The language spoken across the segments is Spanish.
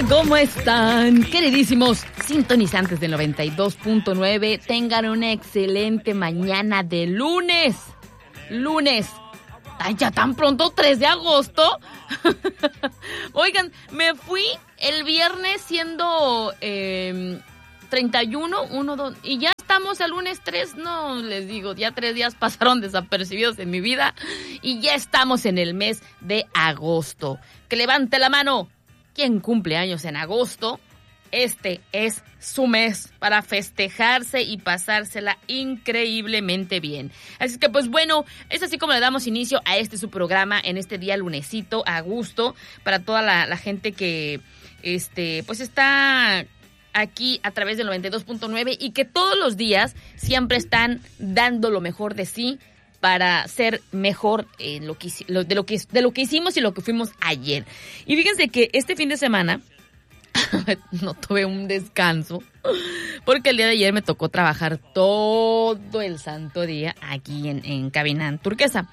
¿Cómo están? Queridísimos sintonizantes del 92.9, tengan una excelente mañana de lunes. Ay, ya tan pronto, 3 de agosto. Oigan, me fui el viernes siendo 31, 1, 2, y ya estamos al lunes 3, no les digo, ya 3 días pasaron desapercibidos en mi vida y ya estamos en el mes de agosto. Que levante la mano. ¿Quién cumple años en agosto? Este es su mes para festejarse y pasársela increíblemente bien. Así que pues bueno, es así como le damos inicio a su programa en este día lunesito, a gusto, para toda la gente que pues está aquí a través del 92.9 y que todos los días siempre están dando lo mejor de sí para ser mejor en de lo que hicimos y lo que fuimos ayer. Y fíjense que este fin de semana no tuve un descanso porque el día de ayer me tocó trabajar todo el santo día aquí en Cabina Turquesa.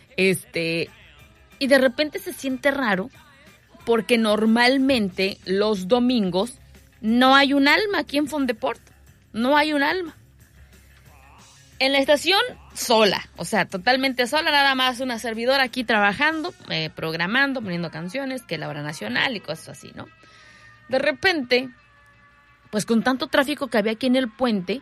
Y de repente se siente raro porque normalmente los domingos no hay un alma aquí en Fondeport. No hay un alma. En la estación, sola, o sea, totalmente sola, nada más una servidora aquí trabajando, programando, poniendo canciones, que la hora nacional y cosas así, ¿no? De repente, pues con tanto tráfico que había aquí en el puente,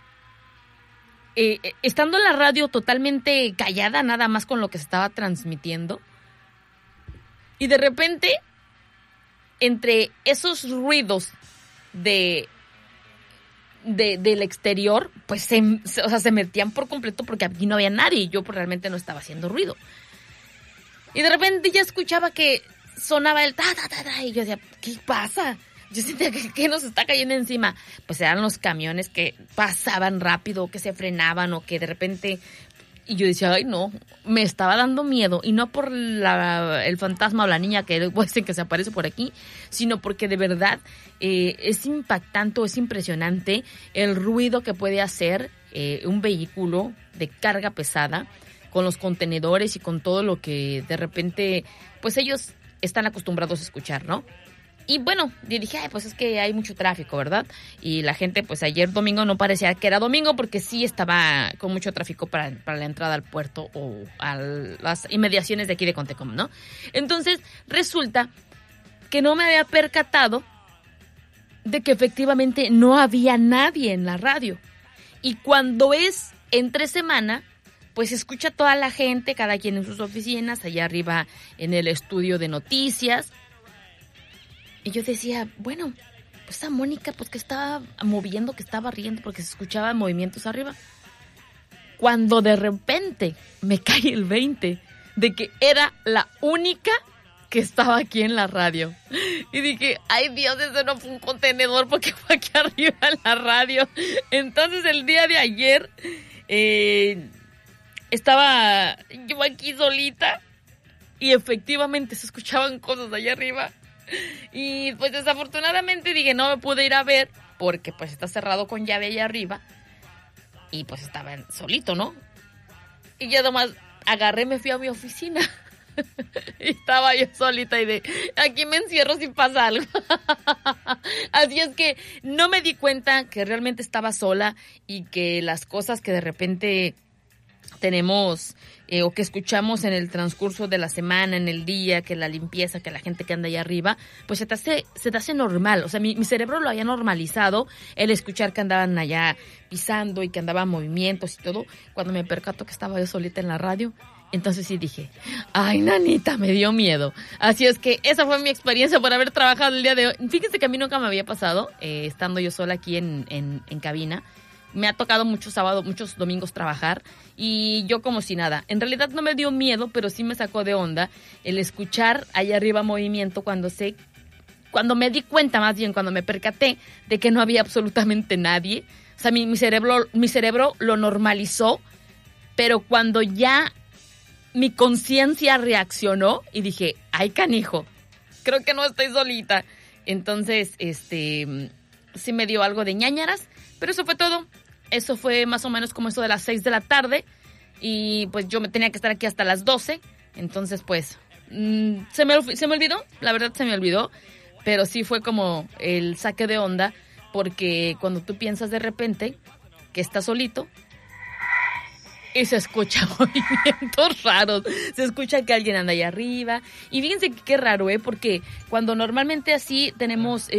estando la radio totalmente callada, nada más con lo que se estaba transmitiendo, y de repente, entre esos ruidos del exterior, pues se metían por completo porque aquí no había nadie y yo pues, realmente no estaba haciendo ruido. Y de repente ya escuchaba que sonaba el ta, ta, ta, ta, y yo decía, ¿qué pasa? Yo sentía que nos está cayendo encima. Pues eran los camiones que pasaban rápido, que se frenaban o que de repente... Y yo decía, ay no, me estaba dando miedo. Y no por el fantasma o la niña que dicen que se aparece por aquí, sino porque de verdad es impactante, es impresionante el ruido que puede hacer un vehículo de carga pesada con los contenedores y con todo lo que de repente, pues ellos están acostumbrados a escuchar, ¿no? Y bueno, yo dije, ay, pues es que hay mucho tráfico, ¿verdad? Y la gente, pues ayer domingo no parecía que era domingo porque sí estaba con mucho tráfico para la entrada al puerto o a las inmediaciones de aquí de Contecom, ¿no? Entonces, resulta que no me había percatado de que efectivamente no había nadie en la radio. Y cuando es entre semana, pues escucha toda la gente, cada quien en sus oficinas, allá arriba en el estudio de noticias. Y yo decía, bueno, pues a Mónica, pues que estaba moviendo, que estaba riendo, porque se escuchaban movimientos arriba. Cuando de repente me cae el 20 de que era la única que estaba aquí en la radio. Y dije, ay Dios, eso no fue un contenedor porque fue aquí arriba en la radio. Entonces el día de ayer estaba yo aquí solita y efectivamente se escuchaban cosas allá arriba. Y pues desafortunadamente dije, no me pude ir a ver porque pues está cerrado con llave allá arriba y pues estaba solito, ¿no? Y yo nomás agarré, me fui a mi oficina y estaba yo solita y de aquí me encierro si pasa algo. Así es que no me di cuenta que realmente estaba sola y que las cosas que de repente tenemos o que escuchamos en el transcurso de la semana, en el día, que la limpieza, que la gente que anda allá arriba, pues se te hace normal. O sea, mi cerebro lo había normalizado, el escuchar que andaban allá pisando y que andaban movimientos y todo, cuando me percato que estaba yo solita en la radio. Entonces sí dije, ay, nanita, me dio miedo. Así es que esa fue mi experiencia por haber trabajado el día de hoy. Fíjense que a mí nunca me había pasado, estando yo sola aquí en cabina. Me ha tocado muchos sábados, muchos domingos trabajar y yo como si nada. En realidad no me dio miedo, pero sí me sacó de onda el escuchar allá arriba movimiento cuando me di cuenta, más bien cuando me percaté de que no había absolutamente nadie. O sea, mi cerebro lo normalizó, pero cuando ya mi conciencia reaccionó y dije, ay canijo, creo que no estoy solita. Entonces, sí me dio algo de ñáñaras, pero eso fue todo. Eso fue más o menos como eso de las 6 de la tarde y pues yo me tenía que estar aquí hasta las 12. Entonces, pues, se me olvidó, la verdad se me olvidó. pero sí fue como el saque de onda, porque cuando tú piensas de repente que estás solito y se escucha movimientos raros, se escucha que alguien anda allá arriba, y fíjense que qué raro, porque cuando normalmente así tenemos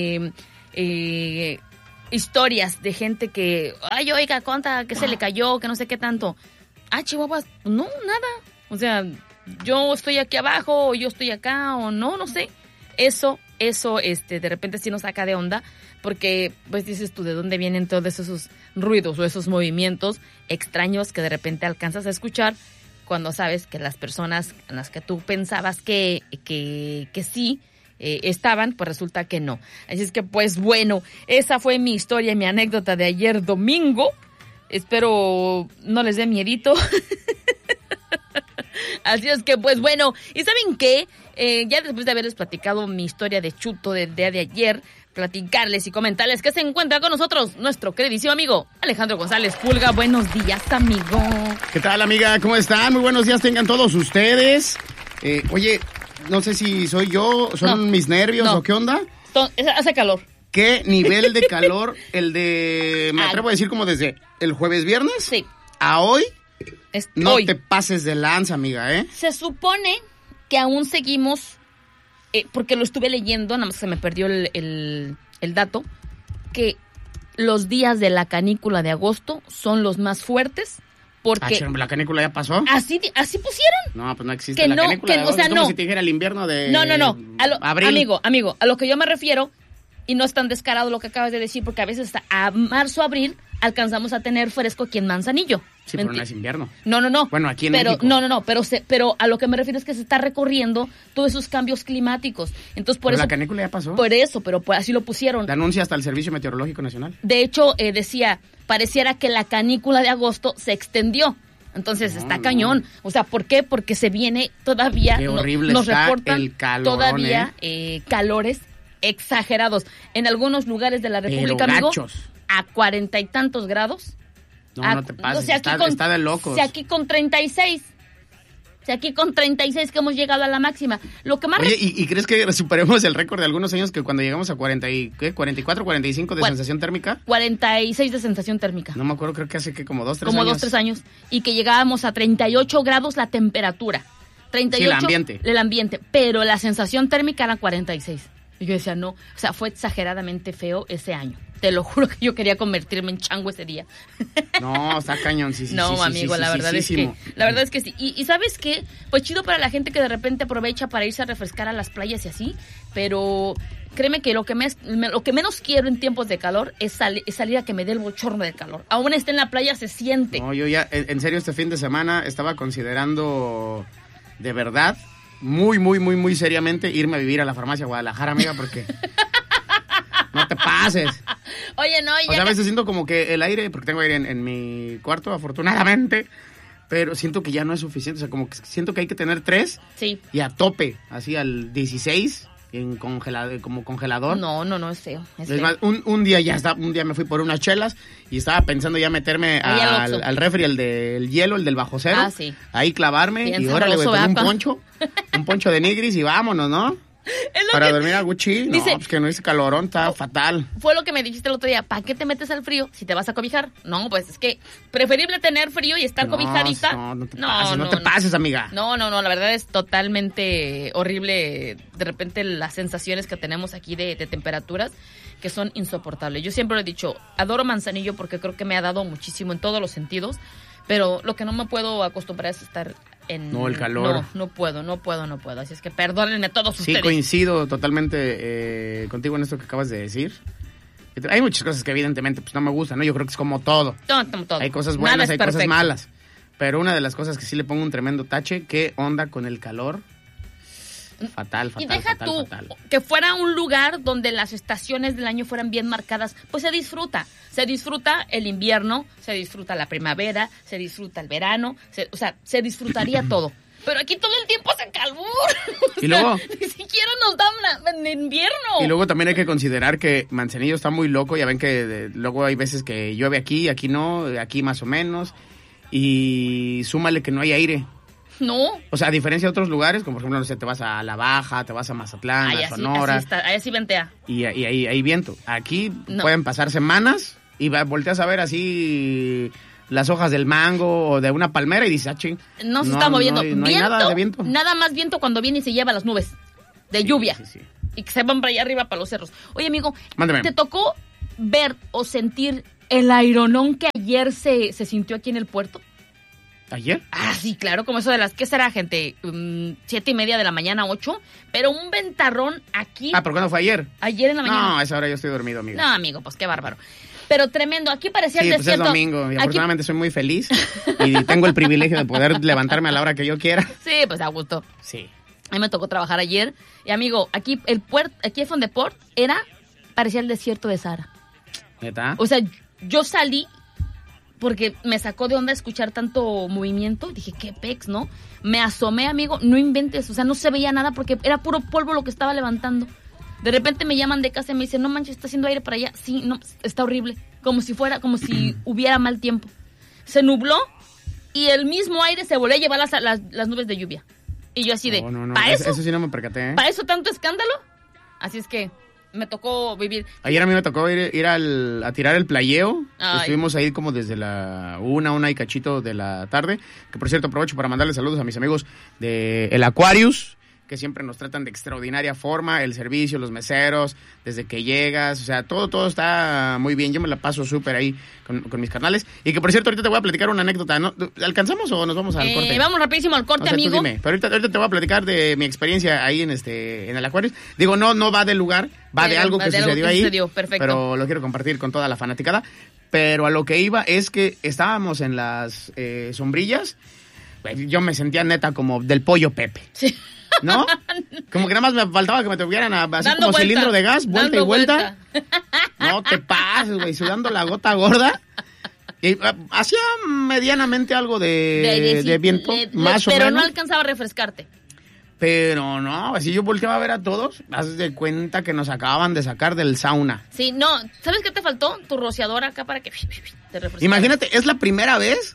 historias de gente que, ay, oiga, conta que se le cayó, que no sé qué tanto. Ah, Chihuahuas, no, nada. O sea, yo estoy aquí abajo, o yo estoy acá, o no sé. Eso, de repente sí nos saca de onda, porque, pues dices tú, ¿de dónde vienen todos esos ruidos o esos movimientos extraños que de repente alcanzas a escuchar cuando sabes que las personas en las que tú pensabas que sí estaban, pues resulta que no? Así es que, pues bueno, esa fue mi historia y mi anécdota de ayer domingo. Espero no les dé miedito. Así es que, pues bueno, ¿y saben qué? Ya después de haberles platicado mi historia de chuto del día de ayer, platicarles y comentarles que se encuentra con nosotros nuestro queridísimo amigo Alejandro González Pulga. Buenos días, amigo. ¿Qué tal, amiga? ¿Cómo están? Muy buenos días tengan todos ustedes. Oye, no sé si soy yo, son mis nervios o qué onda. Hace calor. ¿Qué nivel de calor el de, me atrevo a decir, como desde el jueves viernes? Sí. A hoy, no hoy. Te pases de lanza, amiga, ¿eh? Se supone que aún seguimos, porque lo estuve leyendo, nada más se me perdió el dato, que los días de la canícula de agosto son los más fuertes, porque... ¿La canícula ya pasó? Así pusieron. No, pues no existe la canícula de agosto. Es como si te dijera el invierno de abril. Amigo, a lo que yo me refiero, y no es tan descarado lo que acabas de decir, porque a veces hasta a marzo, abril, alcanzamos a tener fresco aquí en Manzanillo. Sí, pero no es invierno. No. Bueno, aquí en México. No, pero a lo que me refiero es que se está recorriendo todos esos cambios climáticos. Entonces, por eso... ¿La canícula ya pasó? Por eso, pero así lo pusieron. Te anuncia hasta el Servicio Meteorológico Nacional. De hecho, decía, pareciera que la canícula de agosto se extendió. Entonces, está cañón. O sea, ¿por qué? Porque se viene todavía... Qué horrible nos está reportan el calor, todavía calores exagerados. En algunos lugares de la República, pero amigo, gachos. A 40 y tantos grados. No te pases, o sea, está de locos. Si aquí con 36 que hemos llegado a la máxima. Lo que más... Oye, ¿y crees que superemos el récord de algunos años, que cuando llegamos a 44, 45 de sensación térmica? 46 de sensación térmica. No me acuerdo, creo que hace como 2, 3 como años. Como 2, 3 años. Y que llegábamos a 38 grados la temperatura. 38 sí, el ambiente. Pero la sensación térmica era 46. Y yo decía, no, o sea, fue exageradamente feo ese año. Te lo juro que yo quería convertirme en chango ese día. No, está cañón, sí. No, amigo, la verdad es que sí. Y ¿sabes qué? Pues chido para la gente que de repente aprovecha para irse a refrescar a las playas y así, pero créeme que lo que menos quiero en tiempos de calor es salir a que me dé el bochorno del calor. Aún esté en la playa, se siente. No, yo ya, en serio, este fin de semana estaba considerando de verdad, muy, muy, muy, muy seriamente, irme a vivir a la farmacia Guadalajara, amiga, porque... No te pases. Oye, no, ya... O sea, a veces siento como que el aire, porque tengo aire en mi cuarto, afortunadamente, pero siento que ya no es suficiente. O sea, como que siento que hay que tener 3. Sí. Y a tope, así al 16, como congelador. No, es feo. Es más, un día me fui por unas chelas y estaba pensando ya meterme al refri, el del hielo, el del bajo cero. Ah, sí. Ahí clavarme y órale, güey, con un poncho de nigris y vámonos, ¿no? Para dormir a Gucci, no, pues que no hice calorón, está fatal. Fue lo que me dijiste el otro día, ¿para qué te metes al frío si te vas a cobijar? No, pues es que preferible tener frío y estar cobijadita. No te pases, amiga. No, la verdad es totalmente horrible de repente las sensaciones que tenemos aquí de temperaturas que son insoportables. Yo siempre lo he dicho, adoro Manzanillo porque creo que me ha dado muchísimo en todos los sentidos, pero lo que no me puedo acostumbrar es estar el calor. No puedo. Así es que perdónenme todos ustedes. Sí, coincido totalmente contigo en esto que acabas de decir. Hay muchas cosas que evidentemente pues no me gustan, ¿no? Yo creo que es como todo. Todo. Hay cosas buenas, hay cosas malas. Pero una de las cosas que sí le pongo un tremendo tache, ¿qué onda con el calor? Fatal. Y deja tú que fuera un lugar donde las estaciones del año fueran bien marcadas, pues se disfruta el invierno, se disfruta la primavera, se disfruta el verano, se disfrutaría todo. Pero aquí todo el tiempo hace calor. Y luego, ni siquiera nos da en invierno. Y luego también hay que considerar que Manzanillo está muy loco. Ya ven que luego hay veces que llueve aquí no, aquí más o menos. Y súmale que no hay aire. No. O sea, a diferencia de otros lugares, como por ejemplo, no sé, te vas a La Baja, te vas a Mazatlán, a Sonora. Allá sí ventea. Y ahí hay viento. Aquí No. pueden pasar semanas y volteas a ver así las hojas del mango o de una palmera y dices, ching. No se está moviendo. No hay nada de viento. Nada más viento cuando viene y se lleva las nubes de lluvia. Sí. Y que se van para allá arriba, para los cerros. Oye, amigo, Mándeme. ¿te tocó ver o sentir el aironón que ayer se sintió aquí en el puerto? ¿Ayer? Ah, sí, claro, como eso de las, ¿qué será, gente? 7:30 de la mañana, 8, pero un ventarrón aquí. ¿Pero cuándo fue ayer? Ayer en la mañana. No, a esa hora yo estoy dormido, amiga. No, amigo, pues qué bárbaro. Pero tremendo, aquí parecía el Sí, pues es desierto. domingo y afortunadamente soy muy feliz y tengo el privilegio de poder levantarme a la hora que yo quiera. Sí, pues a gusto. Sí. A mí me tocó trabajar ayer y, amigo, aquí el Fondeport parecía el desierto de Sahara. ¿Neta? O sea, yo salí porque me sacó de onda escuchar tanto movimiento. Dije, qué pex, ¿no? Me asomé, amigo, no inventes. O sea, no se veía nada porque era puro polvo lo que estaba levantando. De repente me llaman de casa y me dicen, no manches, está haciendo aire para allá. Sí, no, está horrible. Como si hubiera mal tiempo. Se nubló y el mismo aire se volvió a llevar las nubes de lluvia. Y yo así de, No. ¿para eso? Eso sí no me percaté, ¿eh? ¿Para eso tanto escándalo? Así es que me tocó vivir. Ayer a mí me tocó ir a tirar el playeo. Ay. Estuvimos ahí como desde la una y cachito de la tarde. Que por cierto aprovecho para mandarles saludos a mis amigos de El Aquarius, que siempre nos tratan de extraordinaria forma, el servicio, los meseros, desde que llegas, o sea, todo está muy bien. Yo me la paso súper ahí con mis carnales. Y que por cierto, ahorita te voy a platicar una anécdota, ¿no? ¿Alcanzamos o nos vamos al corte? Vamos rapidísimo al corte, O sea, tú amigo. dime, pero ahorita te voy a platicar de mi experiencia ahí en el Aquarius. Digo, no va del lugar, va de algo que sucedió ahí. Perfecto. Pero lo quiero compartir con toda la fanaticada. Pero a lo que iba es que estábamos en las sombrillas. Yo me sentía neta como del pollo Pepe. Sí. ¿No? Como que nada más me faltaba que me tuvieran así Dando como vuelta, cilindro de gas, vuelta y dando vuelta. No te pases, güey, sudando la gota gorda. Y hacía medianamente algo de viento, más o menos. Pero no alcanzaba a refrescarte. Pero no, así yo volteaba a ver a todos, haz de cuenta que nos acababan de sacar del sauna. Sí, no, ¿sabes qué te faltó? Tu rociador acá para que te refrescara. Imagínate, es la primera vez,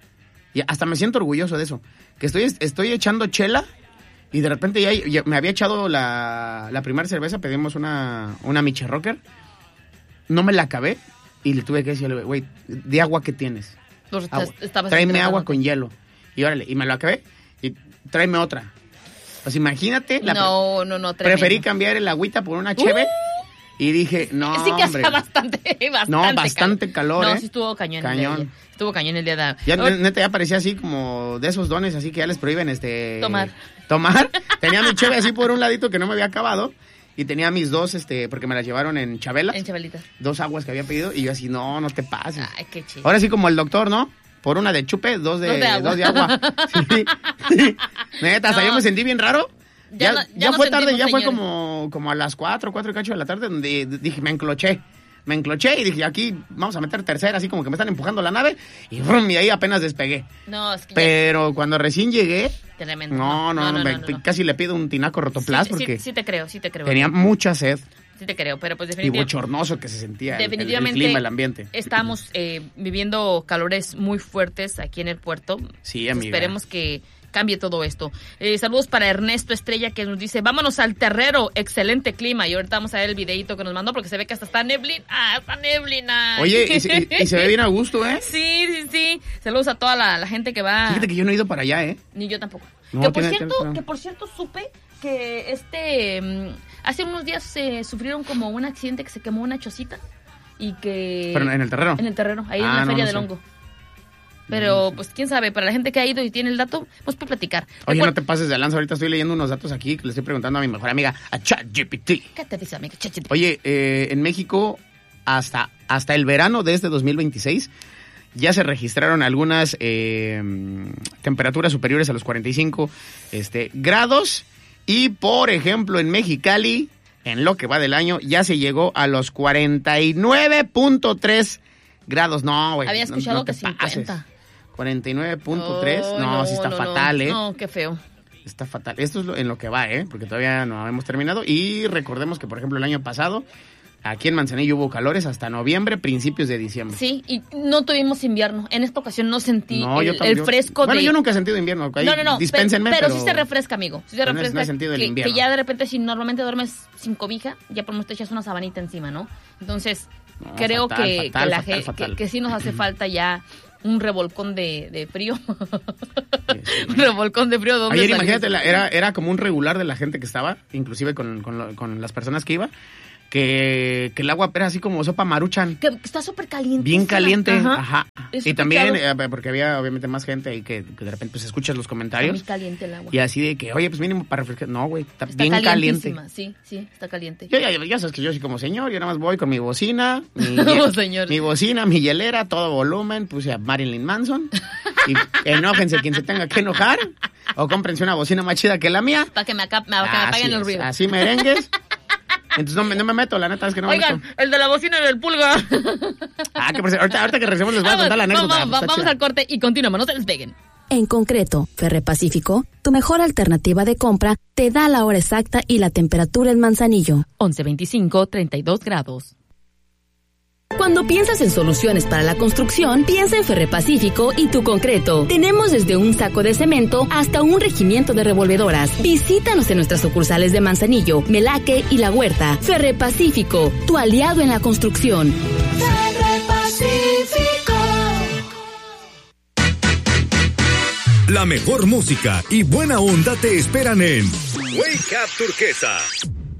y hasta me siento orgulloso de eso, que estoy echando chela. Y de repente ya me había echado la primera cerveza, pedimos una Miche Rocker. No me la acabé y le tuve que decirle, güey, ¿de agua qué tienes? Pues Tráeme agua con hielo. Y órale, y me lo acabé y tráeme otra. Pues imagínate. No, preferí cambiar el agüita por una cheve. Y dije, no, sí que hombre. hacía bastante calor, No, sí estuvo cañón. Estuvo cañón el día de... Ya, neta, ya parecía así como de esos dones, así que ya les prohíben tomar. Tenía mi cheve así por un ladito que no me había acabado. Y tenía mis dos, porque me las llevaron en Chabela. En Chabelita. 2 aguas que había pedido. Y yo así, no te pases. Ay, qué chido. Ahora sí como el doctor, ¿no? Por una de chupe, dos de agua. Sí. Neta, hasta yo me sentí bien raro. Ya no fue tarde, ya fue señores. como a las 4 y cacho de la tarde, donde dije, me encloché y dije, aquí vamos a meter tercera, así como que me están empujando la nave, y ahí apenas despegué. No, es que pero cuando recién llegué, tremendo. No, casi le pido un tinaco rotoplas porque sí te creo. tenía mucha sed. Sí te creo, pero pues Y definitivamente... bochornoso que se sentía definitivamente el clima, el ambiente. Estamos viviendo calores muy fuertes aquí en el puerto. Sí, amiga. Esperemos que cambie todo esto. Saludos para Ernesto Estrella, que nos dice, vámonos al terrero, excelente clima. Y ahorita vamos a ver el videito que nos mandó, porque se ve que hasta está neblina. Está neblina. Oye, y se ve bien a gusto, ¿eh? Sí. Saludos a toda la gente que va. Fíjate que yo no he ido para allá, ¿eh? Ni yo tampoco. No, que por cierto supe que hace unos días se sufrieron como un accidente, que se quemó una chocita y que... ¿Pero en el terreno? En el terreno, ahí en la Feria del Hongo. Pero, pues, quién sabe, para la gente que ha ido y tiene el dato, pues puede platicar. Oye, no te pases de lanza, ahorita estoy leyendo unos datos aquí que le estoy preguntando a mi mejor amiga, a ChatGPT. ¿Qué te dice, amiga? ChatGPT. Oye, en México, hasta el verano de este 2026, ya se registraron algunas temperaturas superiores a los 45 grados. Y, por ejemplo, en Mexicali, en lo que va del año, ya se llegó a los 49.3 grados. No, güey. Había escuchado no que te pases. 50. 49.3. No, sí está fatal, ¿eh? No, qué feo. Está fatal. Esto es en lo que va, ¿eh? Porque todavía no hemos terminado. Y recordemos que, por ejemplo, el año pasado aquí en Manzanillo hubo calores hasta noviembre, principios de diciembre. Sí, y no tuvimos invierno. En esta ocasión no sentí el fresco Bueno, yo nunca he sentido invierno. Ahí, no. Dispénsenme, pero sí se refresca, amigo. Sí se refresca. No he sentido el invierno. Que ya de repente, si normalmente duermes sin cobija, ya por lo menos te echas una sabanita encima, ¿no? Entonces, creo que sí nos hace falta ya un revolcón de frío. Un revolcón de frío. ¿Dónde ayer, imagínate, era como un regular de la gente que estaba, inclusive con las personas que iba, que el agua era así como sopa Maruchan. Que está súper caliente. Bien caliente, ajá. Es Y también, porque había obviamente más gente y que de repente pues escuchas los comentarios. Está muy caliente el agua. Y así de que, oye, pues mínimo para refrescar. No, güey, está bien caliente. Sí, está caliente. Ya sabes que yo soy como señor, yo nada más voy con mi bocina, mi bocina, mi hielera, todo volumen, puse a Marilyn Manson. Y enójense quien se tenga que enojar. O cómprense una bocina más chida que la mía. Para que me apaguen el ruido. Así merengues. Entonces no me meto, la neta es que no me meto. Oigan, el de la bocina y del pulga. Que ahorita que regresemos les voy a contar la anécdota. Vamos al corte y continuamos, no se despeguen. En concreto, Ferre Pacífico, tu mejor alternativa de compra, te da la hora exacta y la temperatura en Manzanillo. 11:25, 32 grados. Cuando piensas en soluciones para la construcción, piensa en Ferre Pacífico y tu concreto. Tenemos desde un saco de cemento hasta un regimiento de revolvedoras. Visítanos en nuestras sucursales de Manzanillo, Melaque y La Huerta. Ferre Pacífico, tu aliado en la construcción. Ferre Pacífico. La mejor música y buena onda te esperan en Wake Up Turquesa.